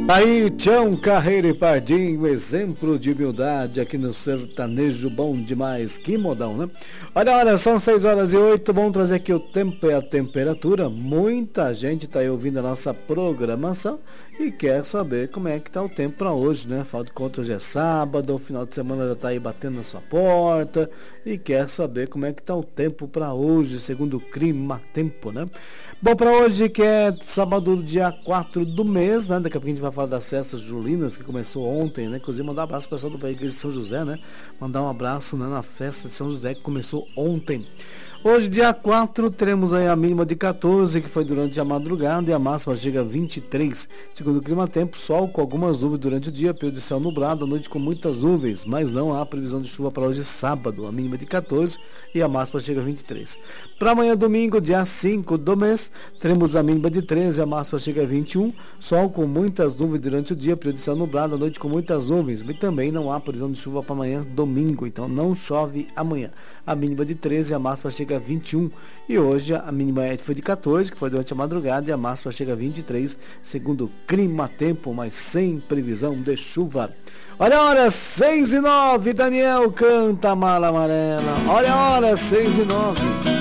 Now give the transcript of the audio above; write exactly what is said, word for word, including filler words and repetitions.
Aí, Tião Carreiro e Pardinho, exemplo de humildade aqui no sertanejo bom demais, que modão, né? Olha, olha, são seis horas e oito, vamos trazer aqui o tempo e a temperatura. Muita gente tá aí ouvindo a nossa programação e quer saber como é que tá o tempo para hoje, né? Afinal de contas, hoje é sábado, o final de semana já tá aí batendo na sua porta e quer saber como é que tá o tempo para hoje, segundo o Clima Tempo, né? Bom, para hoje, que é sábado, dia quatro do mês, né? Daqui a pouco a gente vai falar das festas julinas, que começou ontem, né? Inclusive, mandar um abraço para o pessoal da Igreja de São José, né? Mandar um abraço, né, na festa de São José, que começou ontem. Hoje, dia quatro, teremos aí a mínima de quatorze, que foi durante a madrugada, e a máxima chega a vinte e três. Segundo o Clima Tempo, sol com algumas nuvens durante o dia, período de céu nublado, a noite com muitas nuvens, mas não há previsão de chuva para hoje, sábado. A mínima de quatorze e a máxima chega a vinte e três. Para amanhã, domingo, dia cinco do mês, teremos a mínima de treze, a máxima chega a vinte e um. Sol com muitas nuvens durante o dia, período de céu nublado, a noite com muitas nuvens, e também não há previsão de chuva para amanhã, domingo. Então não chove amanhã. A mínima de treze, a máxima chega a vinte e um. E hoje a mínima foi de quatorze, que foi durante a madrugada, e a máxima chega a vinte e três, segundo o Clima Tempo, mas sem previsão de chuva. Olha a hora, seis e nove, Daniel canta Mala Amarela. Olha a hora, seis e nove.